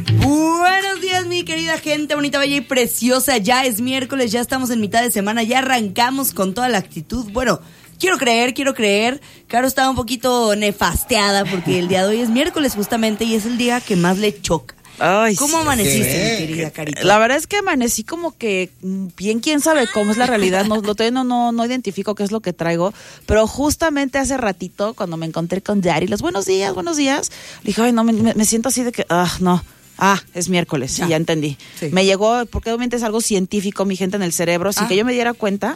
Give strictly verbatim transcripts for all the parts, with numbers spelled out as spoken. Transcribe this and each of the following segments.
Buenos días, mi querida gente bonita, bella y preciosa. Ya es miércoles, ya estamos en mitad de semana, ya arrancamos con toda la actitud. Bueno, quiero creer, quiero creer. Caro estaba un poquito nefasteada porque el día de hoy es miércoles justamente y es el día que más le choca. Ay, ¿Cómo sí, amaneciste, sí. mi querida Carita? La verdad es que amanecí como que bien quién sabe cómo es la realidad, no, lo, no, no, no identifico qué es lo que traigo, pero justamente hace ratito cuando me encontré con Dari, los buenos días, buenos días, le dije, ay no, me, me siento así de que, ah, no. Ah, es miércoles, ya, sí, ya entendí. Sí. Me llegó, porque obviamente es algo científico, mi gente, en el cerebro, sin ah. que yo me diera cuenta.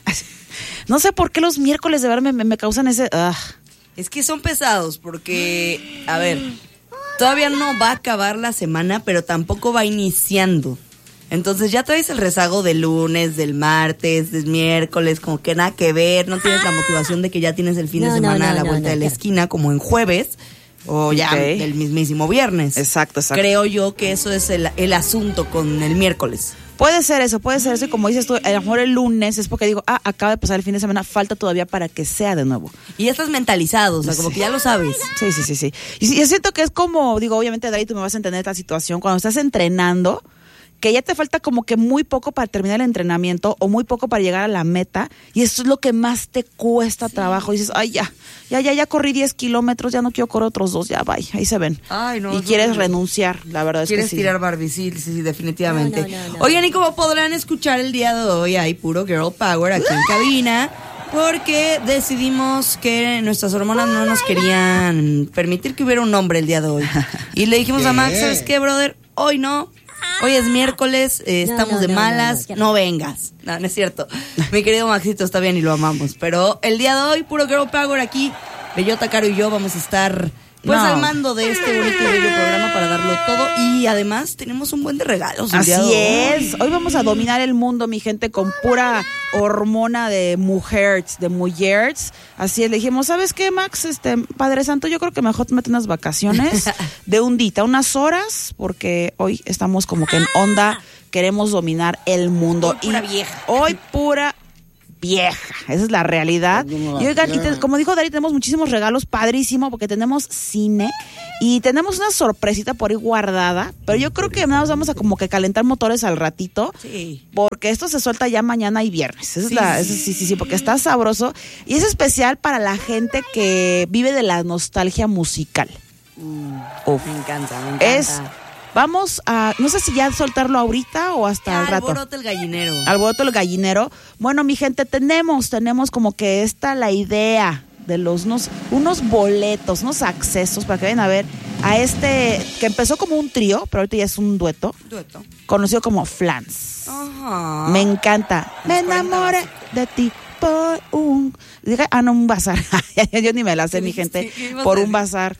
No sé por qué los miércoles de verdad me, me causan ese... Ah. Es que son pesados, porque, a ver, todavía no va a acabar la semana, pero tampoco va iniciando. Entonces ya traes el rezago del lunes, del martes, del miércoles, como que nada que ver, no tienes la motivación de que ya tienes el fin no, de semana no, no, a la no, vuelta no, de la esquina, como en jueves. O ya okay. del mismísimo viernes. Exacto, exacto. Creo yo que eso es el, el asunto con el miércoles. Puede ser eso, puede ser eso. Y como dices tú, a lo mejor el lunes es porque digo, ah, acaba de pasar el fin de semana, falta todavía para que sea de nuevo. Y ya estás mentalizado, o sea, como sí. que ya lo sabes. Sí, sí, sí, sí. Y yo siento que es como, digo, obviamente, Dari, tú me vas a entender esta situación. Cuando estás entrenando, que ya te falta como que muy poco para terminar el entrenamiento o muy poco para llegar a la meta, y eso es lo que más te cuesta sí. trabajo. Y dices, ay, ya, ya, ya, ya corrí diez kilómetros, ya no quiero correr otros dos, ya, bye, ahí se ven. Ay, no, y no, quieres no, renunciar, la verdad es que sí. Quieres tirar Barbie, sí, sí, sí, definitivamente. No, no, no, no. Oigan, y como podrán escuchar el día de hoy, hay puro girl power aquí en cabina, porque decidimos que nuestras hormonas no nos querían permitir que hubiera un hombre el día de hoy. Y le dijimos a Max, ¿sabes qué, brother? Hoy no. Hoy es miércoles, eh, estamos no, no, de malas, no, no, no, no vengas. No, no es cierto. Mi querido Maxito está bien y lo amamos. Pero el día de hoy, puro girl power aquí. Bellota, Caro y yo vamos a estar pues no. al mando de este bonito y bello programa para darlo todo. Y además tenemos un buen de regalos. El Así día de hoy. es. Hoy vamos a dominar el mundo, mi gente, con pura hormona de mujeres, de mujeres. Así es, le dijimos, ¿sabes qué, Max? Este, Padre Santo, yo creo que mejor te mete unas vacaciones de un día, unas horas, porque hoy estamos como que en onda, queremos dominar el mundo. Hoy pura y vieja. Hoy pura vieja, esa es la realidad. Y oigan, y te, como dijo Dari, tenemos muchísimos regalos, padrísimo, porque tenemos cine y tenemos una sorpresita por ahí guardada, pero yo creo que nada más vamos a como que calentar motores al ratito, sí. porque esto se suelta ya mañana y viernes. Esa sí, es la, sí. esa, sí, sí, sí, porque está sabroso y es especial para la gente que vive de la nostalgia musical. Mm, Uf, me encanta, me encanta. Es Vamos a, no sé si ya soltarlo ahorita o hasta ya, el rato. Alboroto el gallinero. Alboroto el gallinero. Bueno, mi gente, tenemos, tenemos como que esta la idea de los unos, unos boletos, unos accesos para que vayan a ver a este, que empezó como un trío, pero ahorita ya es un dueto. Dueto. Conocido como Flans. Ajá. Me encanta. Me enamoré de ti por un... Ah, no, un bazar. Yo ni me la sé, mi gente. Sí, por un bazar.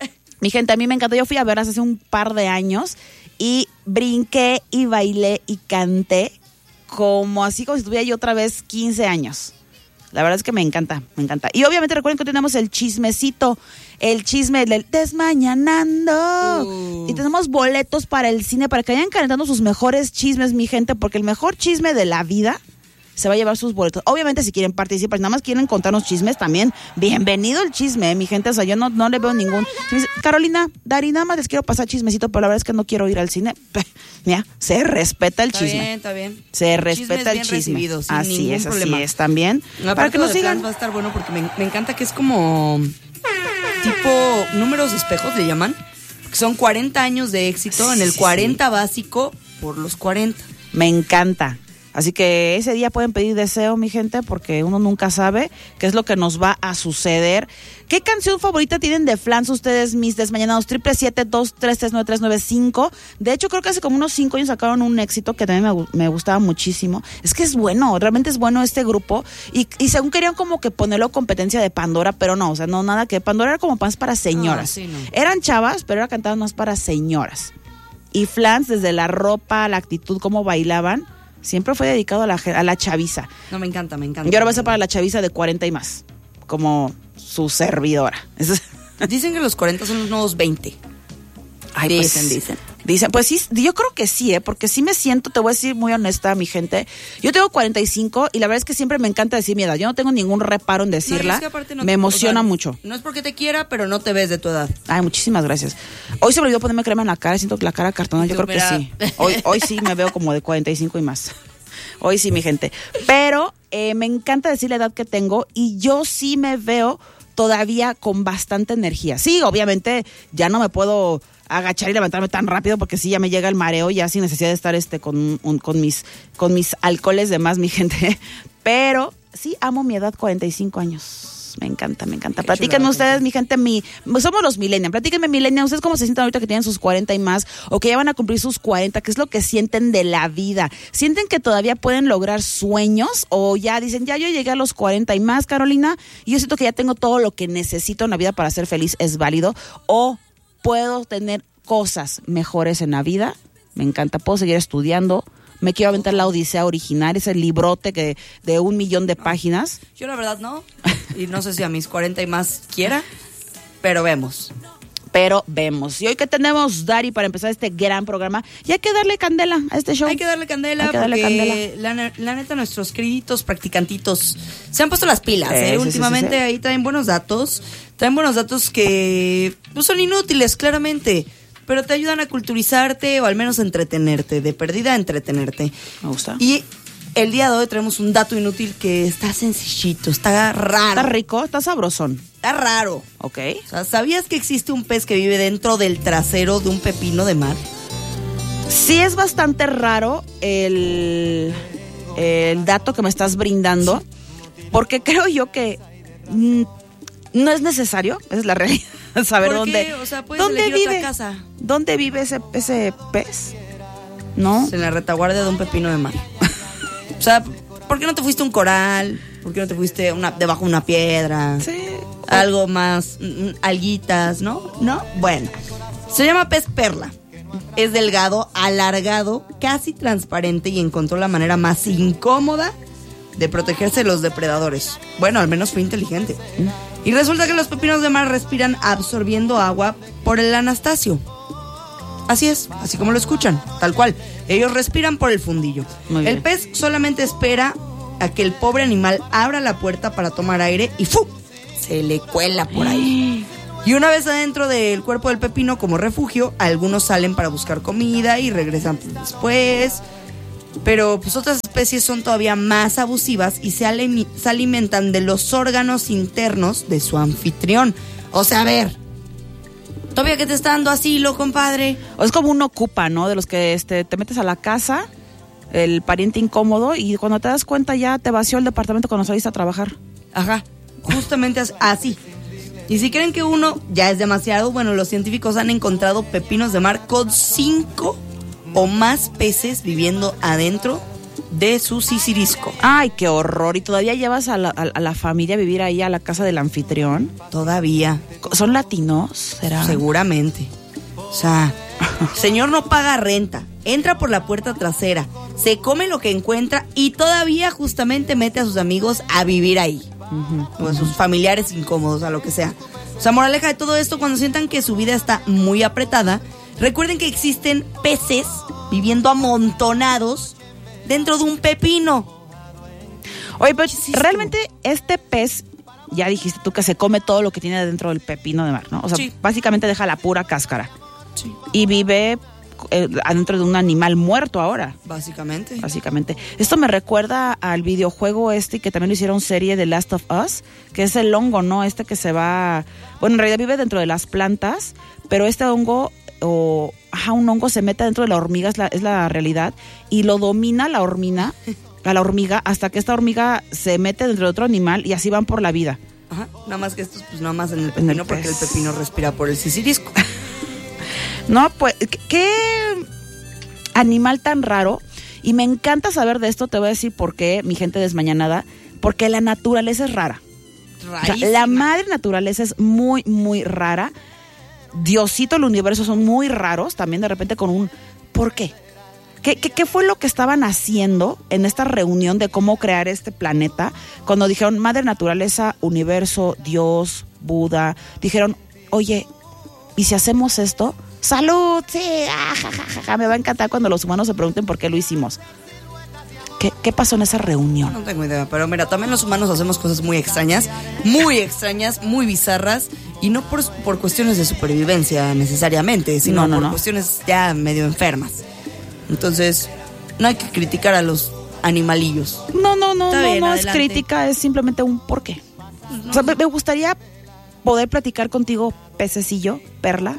Mi gente, a mí me encantó. Yo fui a verlas hace un par de años y brinqué y bailé y canté como así como si tuviera yo otra vez quince años. La verdad es que me encanta, me encanta. Y obviamente recuerden que tenemos el chismecito, el chisme del Desmañanando. Uh. Y tenemos boletos para el cine, para que vayan calentando sus mejores chismes, mi gente, porque el mejor chisme de la vida se va a llevar sus boletos. Obviamente, si quieren participar, si nada más quieren contarnos chismes también, bienvenido el chisme, ¿eh, mi gente? O sea, yo no, no le veo ningún... Si me dice, Carolina, Dari, nada más les quiero pasar chismecito, pero la verdad es que no quiero ir al cine. Mira, se respeta el está chisme. Está bien, está bien. Se el respeta el chisme. Recibido, sin así ningún es, problema. así es, también. La para que nos sigan. Va a estar bueno porque me, me encanta que es como... tipo números de espejos, le llaman. Son cuarenta años de éxito, sí, en el cuarenta sí. básico por los cuarenta. Me encanta. Así que ese día pueden pedir deseo, mi gente, porque uno nunca sabe qué es lo que nos va a suceder. ¿Qué canción favorita tienen de Flans ustedes, mis desmañanados? Triple siete dos tres tres nueve tres nueve cinco. De hecho, creo que hace como unos cinco años sacaron un éxito que también me, me gustaba muchísimo. Es que es bueno, realmente es bueno este grupo. Y, y según querían como que ponerlo competencia de Pandora, pero no, o sea, no, nada que Pandora era como más para señoras. Ah, sí, no. Eran chavas, pero era cantado más para señoras. Y Flans, desde la ropa, la actitud, cómo bailaban, siempre fue dedicado a la, a la chaviza. No, me encanta, me encanta. Y ahora va a ser para la chaviza de cuarenta y más, como su servidora. Dicen que los cuarenta son los nuevos veinte. Ay, dicen, pues, dicen. Dicen, pues sí, yo creo que sí, ¿eh? Porque sí me siento, te voy a decir muy honesta, mi gente. Yo tengo cuarenta y cinco y la verdad es que siempre me encanta decir mi edad. Yo no tengo ningún reparo en decirla. No, es que aparte no me te, emociona o sea, mucho. No es porque te quiera, pero no te ves de tu edad. Ay, muchísimas gracias. Hoy se me olvidó ponerme crema en la cara, siento que la cara cartona, yo creo mira. que sí. Hoy, hoy sí me veo como de cuarenta y cinco y más. Hoy sí, mi gente. Pero eh, me encanta decir la edad que tengo y yo sí me veo todavía con bastante energía. Sí, obviamente ya no me puedo agachar y levantarme tan rápido porque sí ya me llega el mareo ya sin necesidad de estar este con un, con mis con mis alcoholes de más, mi gente, pero sí amo mi edad, cuarenta y cinco años. Me encanta, me encanta. Qué Platíquenme chulada, ustedes, mi gente, mi somos los millennials. Platíquenme, millennials, ustedes cómo se sienten ahorita que tienen sus cuarenta y más o que ya van a cumplir sus cuarenta, ¿qué es lo que sienten de la vida? ¿Sienten que todavía pueden lograr sueños o ya dicen, ya yo llegué a los cuarenta y más, Carolina, y yo siento que ya tengo todo lo que necesito en la vida para ser feliz, es válido? ¿O puedo tener cosas mejores en la vida? Me encanta, puedo seguir estudiando, me quiero aventar la Odisea original, ese librote que de un millón de páginas. Yo la verdad no, y no sé si a mis cuarenta y más quiera, pero vemos. Pero vemos. Y hoy que tenemos, Dari, para empezar este gran programa, y hay que darle candela a este show. Hay que darle candela, hay que darle porque candela. La, la neta, nuestros queriditos practicantitos se han puesto las pilas, sí, ¿eh? Sí, últimamente sí, sí, sí. Ahí traen buenos datos, traen buenos datos que no son inútiles, claramente, pero te ayudan a culturizarte o al menos a entretenerte, de perdida a entretenerte. Me gusta. Y el día de hoy traemos un dato inútil que está sencillito, está raro. Está rico, está sabrosón. Está raro. Ok. O sea, ¿sabías que existe un pez que vive dentro del trasero de un pepino de mar? Sí, es bastante raro el, el dato que me estás brindando, porque creo yo que mm, no es necesario, esa es la realidad, saber ¿Por dónde, qué? O sea, puedes dónde elegir vive, otra casa. ¿Dónde vive ese, ese pez? ¿No? En la retaguardia de un pepino de mar. O sea, ¿por qué no te fuiste a un coral? ¿Por qué no te fuiste una, debajo de una piedra? Sí. Algo más, mm, alguitas, ¿no? ¿No? Bueno, se llama pez perla. Es delgado, alargado, casi transparente y encontró la manera más incómoda de protegerse de los depredadores. Bueno, al menos fue inteligente. Y resulta que los pepinos de mar respiran absorbiendo agua por el Anastasio. Así es, así como lo escuchan, tal cual. Ellos respiran por el fundillo. El pez solamente espera a que el pobre animal abra la puerta para tomar aire y ¡fu! Se le cuela por ahí. Y una vez adentro del cuerpo del pepino como refugio, algunos salen para buscar comida y regresan después. Pero pues otras especies son todavía más abusivas y se, alimi- se alimentan de los órganos internos de su anfitrión. O sea, a ver, todavía que te está dando asilo, compadre. O es como un ocupa, ¿no? De los que este, te metes a la casa, el pariente incómodo, y cuando te das cuenta ya te vació el departamento cuando saliste a trabajar. Ajá, justamente así. Y si creen que uno ya es demasiado, bueno, los científicos han encontrado pepinos de mar con cinco o más peces viviendo adentro de su sisirisco. Ay, qué horror. ¿Y todavía llevas a la, a, a la familia a vivir ahí a la casa del anfitrión? Todavía. ¿Son latinos? ¿Será? Seguramente. O sea, el señor no paga renta, entra por la puerta trasera, se come lo que encuentra y todavía justamente mete a sus amigos a vivir ahí. Uh-huh, o a sus familiares incómodos, a lo que sea. O sea, moraleja de todo esto, cuando sientan que su vida está muy apretada, recuerden que existen peces viviendo amontonados dentro de un pepino. Oye, pero realmente este pez, ya dijiste tú que se come todo lo que tiene dentro del pepino de mar, ¿no? O sea, sí. Básicamente deja la pura cáscara. Sí. Y vive eh, adentro de un animal muerto ahora. Básicamente. Básicamente. Esto me recuerda al videojuego este que también lo hicieron serie de Last of Us, que es el hongo, ¿no? Este que se va... Bueno, en realidad vive dentro de las plantas, pero este hongo... o ajá, un hongo se mete dentro de la hormiga, es la, es la realidad, y lo domina la hormiga, a la hormiga, hasta que esta hormiga se mete dentro de otro animal y así van por la vida. Ajá, nada más que estos, pues nada más en el pepino, en el porque el pepino respira por el sisirisco. No, pues, qué animal tan raro, y me encanta saber de esto, te voy a decir por qué, mi gente desmañanada, porque la naturaleza es rara. O sea, la madre naturaleza es muy, muy rara. Diosito, el universo son muy raros, también de repente con un ¿por qué? ¿Qué, qué? ¿Qué fue lo que estaban haciendo en esta reunión de cómo crear este planeta? Cuando dijeron madre naturaleza, universo, Dios, Buda, dijeron, oye, ¿y si hacemos esto? salud, sí, ah, ja, ja, ja, ja. Me va a encantar cuando los humanos se pregunten por qué lo hicimos. ¿Qué, qué pasó en esa reunión? No tengo idea, pero mira, también los humanos hacemos cosas muy extrañas, muy extrañas, muy bizarras, y no por, por cuestiones de supervivencia necesariamente, sino no, no, por no. cuestiones ya medio enfermas. Entonces, no hay que criticar a los animalillos. No, no, no, Está no, bien, no es adelante. crítica, es simplemente un por qué. O sea, me, me gustaría poder platicar contigo, pececillo, perla,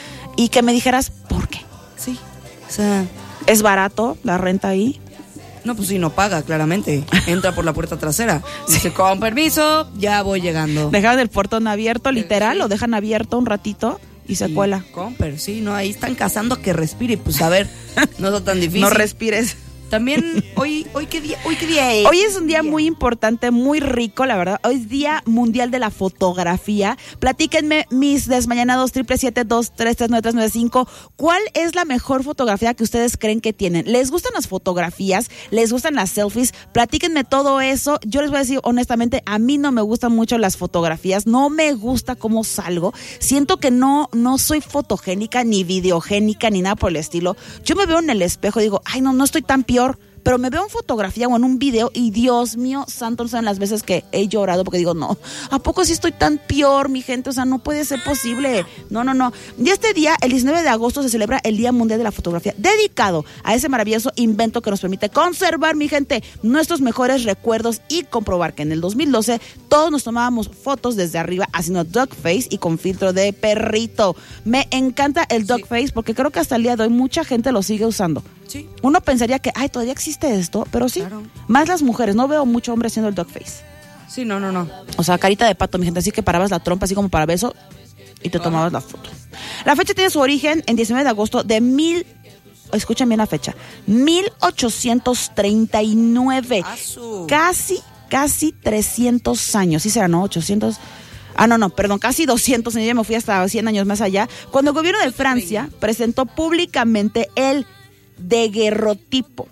y que me dijeras por qué. Sí, o sea... ¿Es barato la renta ahí? No, pues sí, no paga, claramente. Entra por la puerta trasera. Dice, con permiso, ya voy llegando. ¿Dejan el portón abierto, literal? ¿Lo dejan abierto un ratito y se Y cuela? Comper, sí, no, ahí están cazando que respire. Pues a ver, no es tan difícil. No respires. También, hoy, hoy qué día, hoy qué día es. Hoy es un día muy importante, muy rico, la verdad. Hoy es Día Mundial de la Fotografía. Platíquenme, mis desmañanados, triple siete dos tres tres nueve tres nueve cinco. ¿Cuál es la mejor fotografía que ustedes creen que tienen? ¿Les gustan las fotografías? ¿Les gustan las selfies? Platíquenme todo eso. Yo les voy a decir honestamente, a mí no me gustan mucho las fotografías. No me gusta cómo salgo. Siento que no, no soy fotogénica, ni videogénica, ni nada por el estilo. Yo me veo en el espejo y digo, ay, no, no estoy tan peor. Pero me veo en fotografía o en un video y Dios mío santo, no saben las veces que he llorado porque digo, no, ¿a poco sí estoy tan peor, mi gente? O sea, no puede ser posible. No, no, no. Y este día, el diecinueve de agosto, se celebra el Día Mundial de la Fotografía, dedicado a ese maravilloso invento que nos permite conservar, mi gente, nuestros mejores recuerdos y comprobar que en el dos mil doce todos nos tomábamos fotos desde arriba haciendo duck face y con filtro de perrito. Me encanta el duck face porque creo que hasta el día de hoy mucha gente lo sigue usando. Sí. Uno pensaría que, ay, todavía existe esto, pero sí, Claro. Más las mujeres, no veo mucho hombre haciendo el dog face. Sí, no, no, no. O sea, carita de pato, mi gente, así que parabas la trompa así como para beso y te tomabas la foto. La fecha tiene su origen en diecinueve de agosto de mil, escuchen bien la fecha, mil ochocientos treinta y nueve. Asu. Casi, casi trescientos años, sí será, ¿no? ochocientos... Ah, no, no, perdón, casi doscientos años, ya me fui hasta cien años más allá, cuando el gobierno de Francia presentó públicamente el daguerrotipo,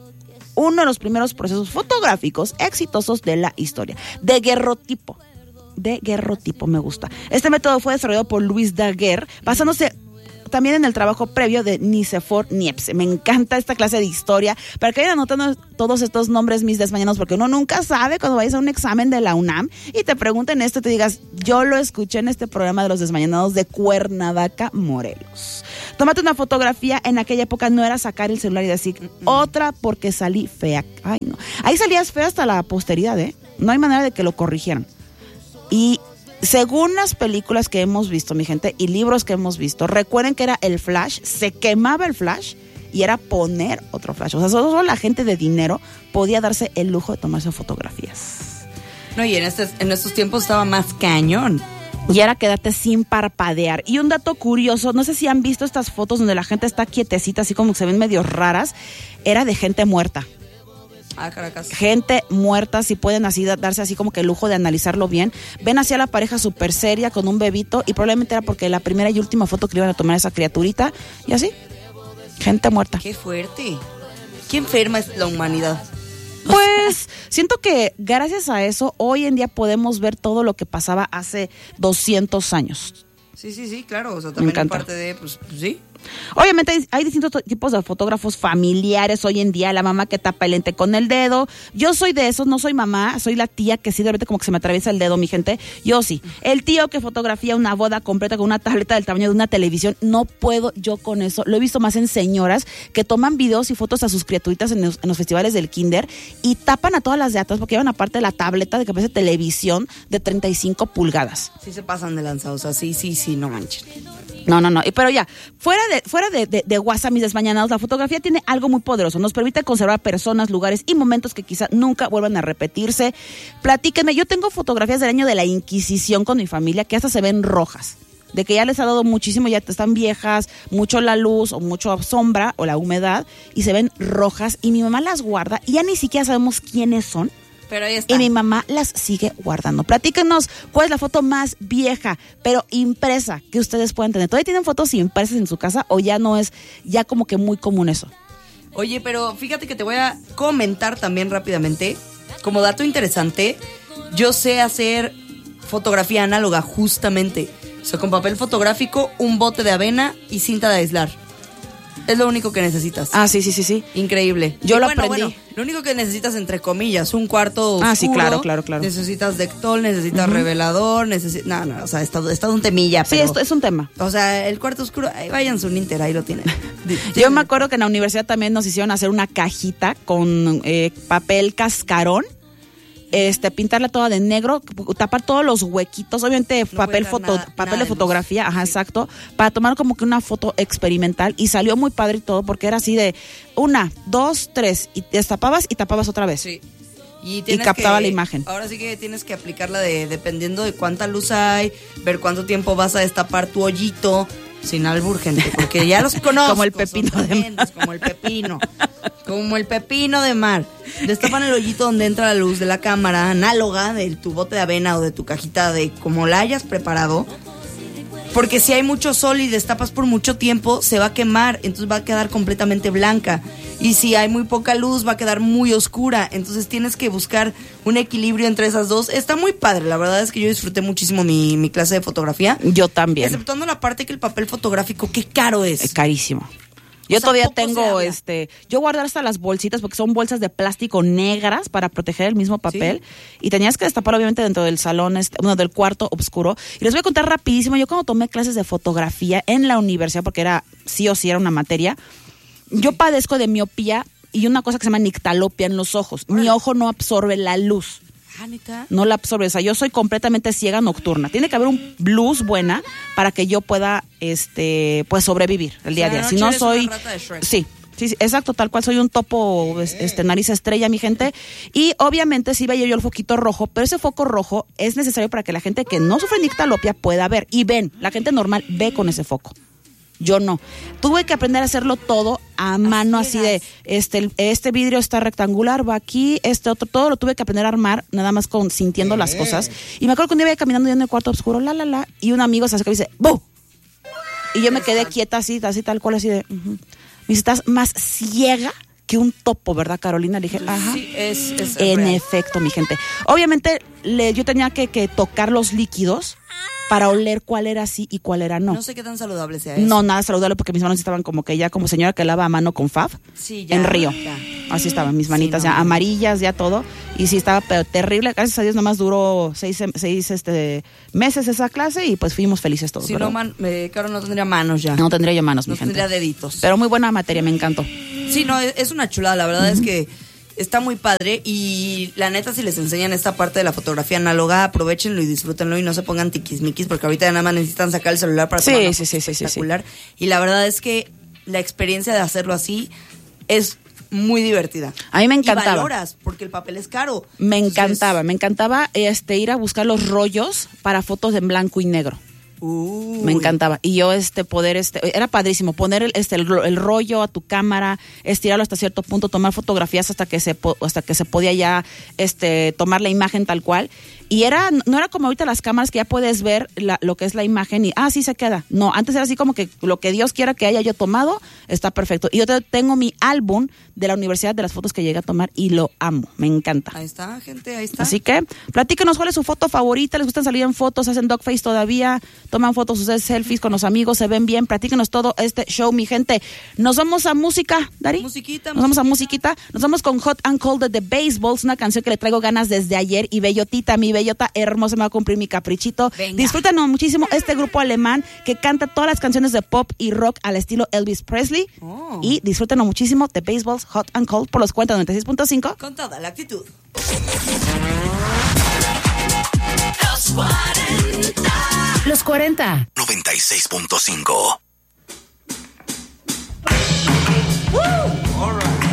uno de los primeros procesos fotográficos exitosos de la historia. Daguerrotipo, daguerrotipo, me gusta. Este método fue desarrollado por Louis Daguerre, basándose también en el trabajo previo de Nicéphore Niepce. Me encanta esta clase de historia. Para que vayan anotando todos estos nombres, mis desmañanos, porque uno nunca sabe cuando vayas a un examen de la UNAM y te pregunten esto y te digas, yo lo escuché en este programa de los desmañanados de Cuernavaca, Morelos. Tómate una fotografía. En aquella época no era sacar el celular y decir, mm-mm. otra porque salí fea. Ay, no. Ahí salías fea hasta la posteridad, ¿eh? No hay manera de que lo corrigieran. Y según las películas que hemos visto, mi gente, y libros que hemos visto, recuerden que era el flash, se quemaba el flash y era poner otro flash. O sea, solo la gente de dinero podía darse el lujo de tomarse fotografías. No, y en, este, en estos tiempos estaba más cañón. Y era quedarte sin parpadear. Y un dato curioso, no sé si han visto estas fotos donde la gente está quietecita, así como que se ven medio raras, era de gente muerta. Ah, Caracas. Gente muerta, si pueden así darse así como que el lujo de analizarlo bien. Ven así a la pareja súper seria con un bebito y probablemente era porque la primera y última foto que le iban a tomar a esa criaturita y así, gente muerta. Qué fuerte. Qué enferma es la humanidad. Pues siento que gracias a eso hoy en día podemos ver todo lo que pasaba hace doscientos años. Sí, sí, sí, claro. O sea, también en parte de, pues, pues sí. Obviamente hay, hay distintos tipos de fotógrafos familiares hoy en día, la mamá que tapa el lente con el dedo. Yo soy de esos, no soy mamá, soy la tía que sí de repente como que se me atraviesa el dedo, mi gente. Yo sí. El tío que fotografía una boda completa con una tableta del tamaño de una televisión, no puedo yo con eso. Lo he visto más en señoras que toman videos y fotos a sus criaturitas en los, en los festivales del kinder y tapan a todas las de atrás porque llevan aparte la tableta de que parece televisión de treinta y cinco pulgadas. Sí se pasan de lanza, o sea, sí, sí, sí, no manchen. No, no, no, pero ya, fuera de fuera de, de, de WhatsApp, mis desmañanados, la fotografía tiene algo muy poderoso, nos permite conservar personas, lugares y momentos que quizá nunca vuelvan a repetirse. Platíquenme, yo tengo fotografías del año de la Inquisición con mi familia que hasta se ven rojas, de que ya les ha dado muchísimo, ya están viejas, mucho la luz o mucho sombra o la humedad y se ven rojas y mi mamá las guarda y ya ni siquiera sabemos quiénes son. Pero ahí está. Y mi mamá las sigue guardando. Platíquenos cuál es la foto más vieja, pero impresa, que ustedes puedan tener. ¿Todavía tienen fotos impresas en su casa o ya no es, ya como que muy común eso? Oye, pero fíjate que te voy a comentar también rápidamente, como dato interesante, yo sé hacer fotografía análoga justamente. O sea, con papel fotográfico, un bote de avena y cinta de aislar. Es lo único que necesitas. Ah, sí, sí, sí, sí. Increíble. Yo y lo bueno, aprendí. Bueno, lo único que necesitas, entre comillas, un cuarto oscuro. Ah, sí, claro, claro, claro. Necesitas Dectol, necesitas uh-huh. revelador, necesitas... No, no, o sea, está, está un temilla, pero... Sí, esto es un tema. O sea, el cuarto oscuro, ahí vayan su Ninter, ahí lo tienen. Yo me acuerdo que en la universidad también nos hicieron hacer una cajita con eh, papel cascarón. Este, pintarla toda de negro, tapar todos los huequitos, obviamente no papel foto, nada, papel nada de fotografía, de ajá, sí. exacto, para tomar como que una foto experimental y salió muy padre y todo porque era así de una, dos, tres y destapabas y tapabas otra vez. Sí. Y, y captaba que, la imagen. Ahora sí que tienes que aplicarla de dependiendo de cuánta luz hay, ver cuánto tiempo vas a destapar tu hoyito. Sin albur, gente, porque ya los conozco. Como el pepino de mar. Como el pepino. Como el pepino de mar. Destapan el hoyito donde entra la luz de la cámara análoga de tu bote de avena o de tu cajita de como la hayas preparado. Porque si hay mucho sol y destapas por mucho tiempo, se va a quemar, entonces va a quedar completamente blanca. Y si hay muy poca luz, va a quedar muy oscura. Entonces tienes que buscar un equilibrio entre esas dos. Está muy padre, la verdad es que yo disfruté muchísimo mi, mi clase de fotografía. Yo también. Exceptuando la parte que el papel fotográfico, qué caro es. Es carísimo. Yo o sea, todavía tengo, este, yo guardé hasta las bolsitas porque son bolsas de plástico negras para proteger el mismo papel. ¿Sí? Y tenías que destapar obviamente dentro del salón, este, bueno, del cuarto oscuro. Y les voy a contar rapidísimo, yo cuando tomé clases de fotografía en la universidad, porque era sí o sí era una materia, sí. Yo padezco de miopía y una cosa que se llama nictalopia en los ojos. Mi ojo no absorbe la luz. Ah, ¿neta? No la absorbe, o sea, yo soy completamente ciega nocturna. Tiene que haber un luz buena para que yo pueda, este, pues sobrevivir el día a día. Si no soy, sí, sí, sí, exacto, tal cual soy un topo, este, nariz estrella, mi gente. Y obviamente sí veía yo el foquito rojo, pero ese foco rojo es necesario para que la gente que no sufre nictalopia pueda ver. Y ven, la gente normal ve con ese foco. Yo no. Tuve que aprender a hacerlo todo a mano, así, así de, este, este vidrio está rectangular, va aquí, este otro, todo lo tuve que aprender a armar, nada más con sintiendo eh. las cosas. Y me acuerdo que un día iba caminando yo en el cuarto oscuro, la, la, la, y un amigo se acercó y dice, ¡bu! Y yo me quedé quieta así, así tal cual, así de, uh-huh. Me dice, estás más ciega que un topo, ¿verdad, Carolina? Le dije, ajá. Sí, es, es en real. efecto, mi gente. Obviamente, le, yo tenía que, que tocar los líquidos para oler cuál era sí y cuál era no. No sé qué tan saludable sea eso. No, nada saludable porque mis manos estaban como que ya como señora que lava a mano con Fab. Sí, ya. En Río. Ya. Así estaban mis manitas sí, no, ya no. amarillas, ya todo. Y sí estaba pero terrible. Gracias a Dios nomás duró seis, seis este, meses esa clase y pues fuimos felices todos. Si no, man, eh, Caro no tendría manos ya. No tendría yo manos, no mi gente. No tendría deditos. Pero muy buena materia, me encantó. Sí, no, es una chulada. La verdad uh-huh. es que está muy padre y la neta si les enseñan esta parte de la fotografía análoga, aprovechenlo y disfrútenlo y no se pongan tiquismiquis porque ahorita nada más necesitan sacar el celular para sí, tomar una sí, sí, sí, espectacular. Sí, sí. Y la verdad es que la experiencia de hacerlo así es muy divertida. A mí me encantaba. Y valoras porque el papel es caro. Me Entonces, encantaba, me encantaba este ir a buscar los rollos para fotos en blanco y negro. Uy. Me encantaba. Y yo este poder, este era padrísimo, poner el, este, el, el rollo a tu cámara, estirarlo hasta cierto punto, tomar fotografías hasta que se hasta que se podía ya este tomar la imagen tal cual. Y era, no era como ahorita las cámaras que ya puedes ver la, lo que es la imagen y, ah, sí se queda. No, antes era así como que lo que Dios quiera que haya yo tomado, está perfecto. Y yo tengo mi álbum de la universidad de las fotos que llegué a tomar y lo amo, me encanta. Ahí está, gente, ahí está. Así que, platíquenos cuál es su foto favorita, les gustan salir en fotos, hacen dogface todavía, toman fotos, ustedes selfies con los amigos, se ven bien, platíquenos todo este show, mi gente. Nos vamos a música, Dari. Musiquita, Nos vamos a musiquita, nos vamos con Hot and Cold de The Baseballs, una canción que le traigo ganas desde ayer y Bellotita, mi bellota hermosa, me va a cumplir mi caprichito. Venga. Disfrútanos muchísimo este grupo alemán que canta todas las canciones de pop y rock al estilo Elvis Presley. Oh. Y disfrútanos muchísimo The Baseballs, Hot and Cold por los cuarenta noventa y seis punto cinco. Con toda la actitud. Los cuarenta. noventa y seis punto cinco.